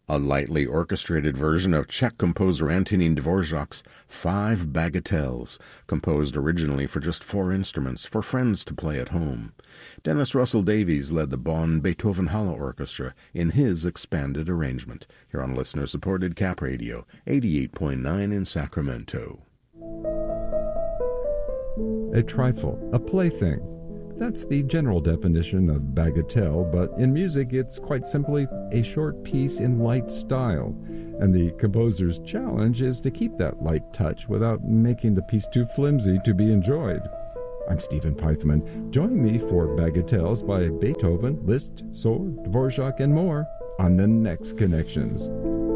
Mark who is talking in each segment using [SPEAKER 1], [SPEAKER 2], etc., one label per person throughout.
[SPEAKER 1] a lightly orchestrated version of Czech composer Antonín Dvořák's Five Bagatelles, composed originally for just 4 instruments for friends to play at home. Dennis Russell Davies led the Bonn Beethoven Halle Orchestra in his expanded arrangement, here on listener-supported Cap Radio, 88.9 in Sacramento.
[SPEAKER 2] A trifle, a plaything. That's the general definition of bagatelle, but in music it's quite simply a short piece in light style, and the composer's challenge is to keep that light touch without making the piece too flimsy to be enjoyed. I'm Stephen Peithman. Join me for Bagatelles by Beethoven, Liszt, Sohr, Dvorak, and more on the next Connections.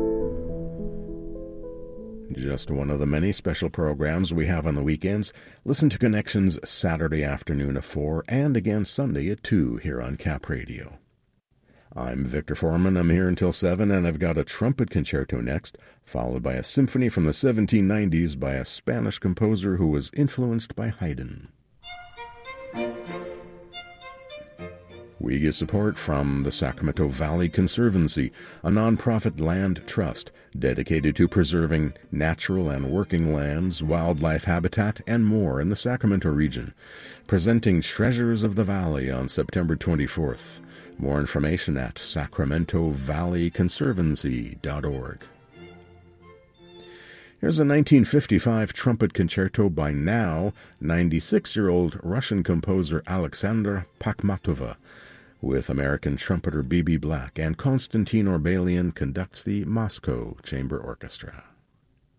[SPEAKER 1] Just one of the many special programs we have on the weekends. Listen to Connections Saturday afternoon at 4 and again Sunday at 2 here on Cap Radio. I'm Victor Foreman. I'm here until 7, and I've got a trumpet concerto next, followed by a symphony from the 1790s by a Spanish composer who was influenced by Haydn. We get support from the Sacramento Valley Conservancy, a nonprofit land trust dedicated to preserving natural and working lands, wildlife habitat, and more in the Sacramento region, presenting Treasures of the Valley on September 24th. More information at sacramentovalleyconservancy.org. Here's a 1955 trumpet concerto by now 96-year-old Russian composer Alexandra Pakhmatova, with American trumpeter B.B. Black, and Konstantin Orbelian conducts the Moscow Chamber Orchestra.